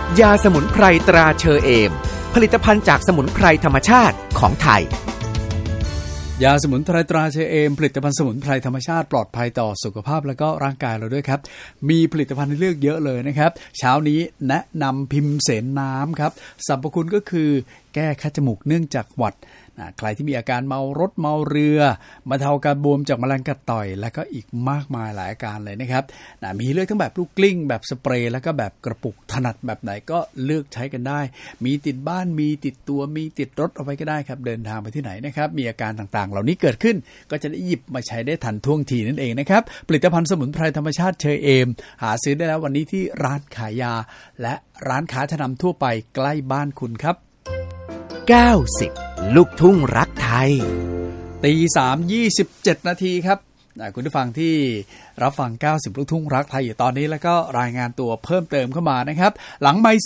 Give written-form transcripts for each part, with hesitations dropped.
ยาสมุนไพรตราเชอเอมผลิตภัณฑ์จากสมุนไพรธรรมชาติของไทยยาสมุนไพรตราเชอเอมผลิตภัณฑ์สมุนไพรธรรมชาติปลอดภัยต่อสุขภาพและก็ร่างกายเราด้วยครับมีผลิตภัณฑ์ให้เลือกเยอะเลยนะครับเช้านี้แนะนำพิมเสนน้ำครับสรรพคุณก็คือแก้คัดจมูกเนื่องจากหวัดใครที่มีอาการเมารถเมาเรือบรรเทาการบวมจากแมลงกัดต่อยและก็อีกมากมายหลายอาการเลยนะครับมีเลือกทั้งแบบลูกกลิ้งแบบสเปรย์แล้วก็แบบกระปุกถนัดแบบไหนก็เลือกใช้กันได้มีติดบ้านมีติดตัวมีติดรถเอาไว้ก็ได้ครับเดินทางไปที่ไหนนะครับมีอาการต่างๆเหล่านี้เกิดขึ้นก็จะได้หยิบมาใช้ได้ทันท่วงทีนั่นเองนะครับผลิตภัณฑ์สมุนไพรธรรมชาติเชอเอมหาซื้อได้แล้ววันนี้ที่ร้านขายยาและร้านค้าชั้นนำทั่วไปใกล้บ้านคุณครับ 90ลูกทุ่งรักไทย 3:27 นาทีครับคุณผู้ฟังที่รับฟัง90ลูกทุ่งรักไทยอยู่ตอนนี้แล้วก็รายงานตัวเพิ่มเติมเข้ามานะครับหลังไมค์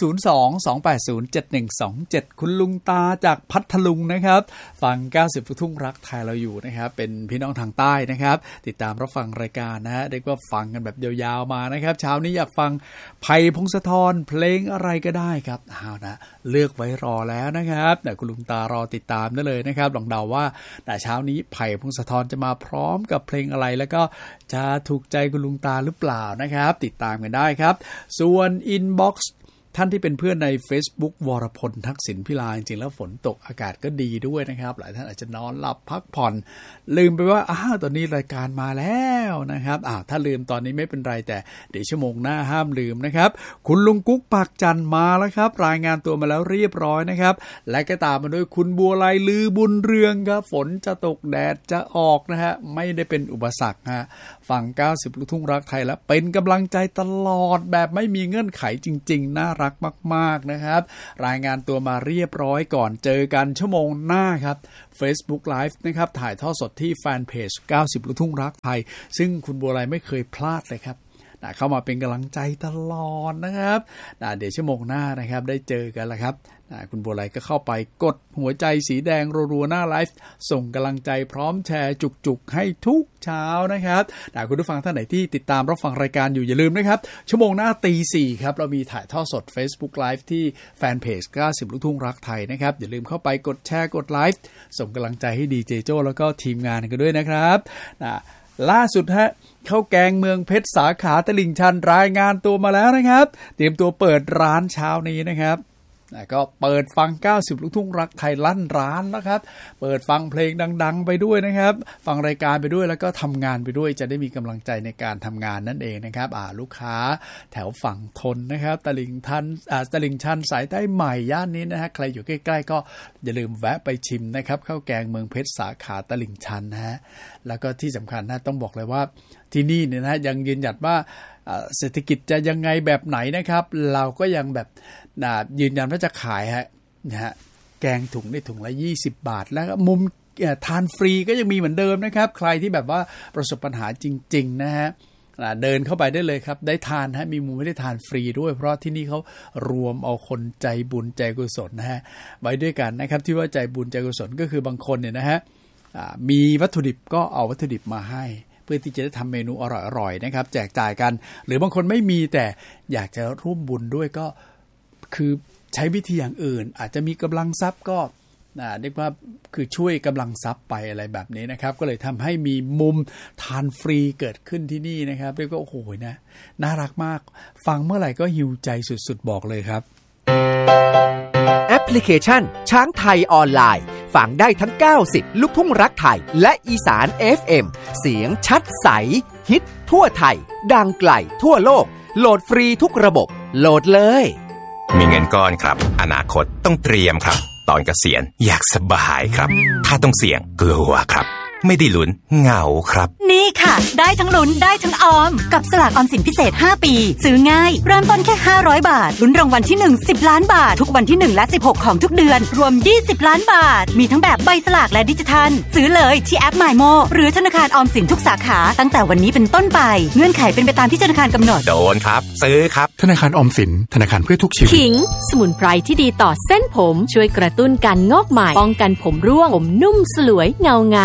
02-280-7127คุณลุงตาจากพัทลุงนะครับฟัง90ลูกทุ่งรักไทยเราอยู่นะครับเป็นพี่น้องทางใต้นะครับติดตามรับฟังรายการนะฮะเรียกว่าฟังกันแบบยาวๆมานะครับเช้านี้อยากฟังไผ่พงศธรเพลงอะไรก็ได้ครับเอานะเลือกไว้รอแล้วนะครับเดี๋ยวคุณลุงตารอติดตามได้เลยนะครับลองเดาว่าเช้านี้ไผ่พงศธรจะมาพร้อมกับเพลงอะไรแล้วก็จะถูกใจคุณลุงตาหรือเปล่านะครับติดตามกันได้ครับส่วนอินบ็อกซ์ท่านที่เป็นเพื่อนใน Facebook วรพลทักษิณพิลาจริงๆแล้วฝนตกอากาศก็ดีด้วยนะครับหลายท่านอาจจะนอนหลับพักผ่อนลืมไปว่าตอนนี้รายการมาแล้วนะครับถ้าลืมตอนนี้ไม่เป็นไรแต่เดี๋ยวชั่วโมงหน้าห้ามลืมนะครับคุณลุงกุ๊กปากจันมาแล้วครับรายงานตัวมาแล้วเรียบร้อยนะครับและก็ตามมาด้วยคุณบัวไลลือบุญเรืองครับฝนจะตกแดดจะออกนะฮะไม่ได้เป็นอุปสรรคฮะฟัง90ลูกทุ่งรักไทยแล้วเป็นกำลังใจตลอดแบบไม่มีเงื่อนไขจริงๆน่ารักมากๆนะครับรายงานตัวมาเรียบร้อยก่อนเจอกันชั่วโมงหน้าครับ Facebook Live นะครับถ่ายทอดสดที่แฟนเพจ90ลูกทุ่งรักไทยซึ่งคุณบัวไลไม่เคยพลาดเลยครับเข้ามาเป็นกำลังใจตลอดนะครับเดี๋ยวชั่วโมงหน้านะครับได้เจอกันแล้วครับคุณบัวไลก็เข้าไปกดหัวใจสีแดงรัวๆหน้าไลฟ์ส่งกำลังใจพร้อมแชร์จุกๆให้ทุกเช้านะครับคุณผู้ฟังท่านไหนที่ติดตามรับฟังรายการอยู่อย่าลืมนะครับชั่วโมงหน้า 4:00 ครับเรามีถ่ายทอดสด Facebook Live ที่แฟนเพจ90ลูกทุ่งรักไทยนะครับอย่าลืมเข้าไปกดแชร์กดไลฟ์ส่งกำลังใจให้ดีเจโจ้แล้วก็ทีมงานกันด้วยนะครับล่าสุดฮะข้าวแกงเมืองเพชรสาขาตลิ่งชันรายงานตัวมาแล้วนะครับเตรียมตัวเปิดร้านเช้านี้นะครับก็เปิดฟัง90ลูกทุ่งรักไทยลั่นร้านนะครับเปิดฟังเพลงดังๆไปด้วยนะครับฟังรายการไปด้วยแล้วก็ทำงานไปด้วยจะได้มีกำลังใจในการทำงานนั่นเองนะครับลูกค้าแถวฝั่งทนนะครับตลิ่งชันสายใต้ใหม่ย่านนี้นะฮะใครอยู่ใกล้ๆก็อย่าลืมแวะไปชิมนะครับข้าวแกงเมืองเพชรสาขาตลิ่งชันนะฮะแล้วก็ที่สำคัญนะต้องบอกเลยว่าที่นี่เนี่ยนะยังยืนหยัดว่าเศรษฐกิจจะยังไงแบบไหนนะครับเราก็ยังแบบยืนยันว่าจะขายนะฮะแกงถุงในถุงละ20 บาทแล้วก็มุมทานฟรีก็ยังมีเหมือนเดิมนะครับใครที่แบบว่าประสบปัญหาจริงๆนะฮะเดินเข้าไปได้เลยครับได้ทานฮะมีมุมไม่ได้ทานฟรีด้วยเพราะที่นี่เขารวมเอาคนใจบุญใจกุศลนะฮะไว้ด้วยกันนะครับที่ว่าใจบุญใจกุศลก็คือบางคนเนี่ยนะฮะมีวัตถุดิบก็เอาวัตถุดิบมาให้เพื่อที่จะได้ทำเมนูอร่อยๆนะครับแจกจ่ายกันหรือบางคนไม่มีแต่อยากจะร่วมบุญด้วยก็คือใช้วิธีอย่างอื่นอาจจะมีกำลังทรัพย์ก็เรียกว่าคือช่วยกำลังทรัพย์ไปอะไรแบบนี้นะครับก็เลยทำให้มีมุมทานฟรีเกิดขึ้นที่นี่นะครับเรียกว่าโอ้โหนะน่ารักมากฟังเมื่อไหร่ก็หิวใจสุดๆบอกเลยครับแอปพลิเคชันช้างไทยออนไลน์ฟังได้ทั้ง90ลูกทุ่งรักไทยและอีสาน FM เสียงชัดใสฮิตทั่วไทยดังไกลทั่วโลกโหลดฟรีทุกระบบโหลดเลยมีเงินก้อนครับอนาคตต้องเตรียมครับตอนเกษียณอยากสบายครับถ้าต้องเสี่ยงกลัวครับไม่ได้ลุ้นเหงาครับนี่ค่ะได้ทั้งลุ้นได้ทั้งออมกับสลากออมสินพิเศษ5ปีซื้อง่ายเริ่มต้นแค่500บาทลุ้นรางวัลที่1 10ล้านบาททุกวันที่1และ16ของทุกเดือนรวม20ล้านบาทมีทั้งแบบใบสลากและดิจิทัลซื้อเลยที่แอป MyMo หรือธนาคารออมสินทุกสาขาตั้งแต่วันนี้เป็นต้นไปเงื่อนไขเป็นไปตามที่ธนาคารกำหนดโดนครับซื้อครับธนาคารออมสินธนาคารเพื่อทุกชีวิตขิงสมุนไพรที่ดีต่อเส้นผมช่วยกระตุ้นการงอกใหม่ป้องกันผมร่วงผมนุ่มสลวยเงางามสร้าง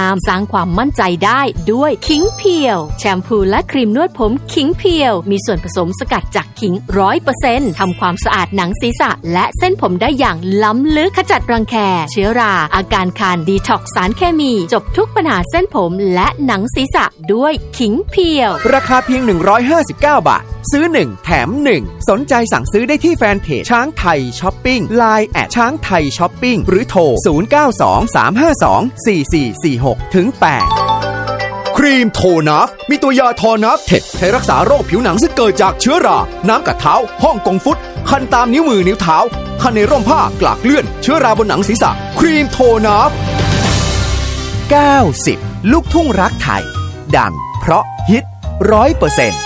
ความมั่นใจได้ด้วยขิงเพียวแชมพูและครีมนวดผมขิงเพียวมีส่วนผสมสกัดจากขิง 100% ทำความสะอาดหนังศีรษะและเส้นผมได้อย่างล้ำลึกขจัดรังแคเชื้อราอาการคันดีท็อกซ์สารเคมีจบทุกปัญหาเส้นผมและหนังศีรษะด้วยขิงเพียวราคาเพียง159 บาทซื้อ1แถม1สนใจสั่งซื้อได้ที่แฟนเพจช้างไทยช้อปปิ้ง LINE แอดช้างไทยช้อปปิ้งหรือโทร0923524446-8ครีมโทนัฟมีตัวยาทอนัฟเท็ดใช้รักษาโรคผิวหนังซึ่งเกิดจากเชื้อราน้ำกัดเท้าห้องกงฟุตคันตามนิ้วมือนิ้วเท้าคันในร่มผ้ากลากเลื่อนเชื้อราบนหนังศีรษะครีมโทนัฟ90ลูกทุ่งรักไทยดังเพราะฮิต 100%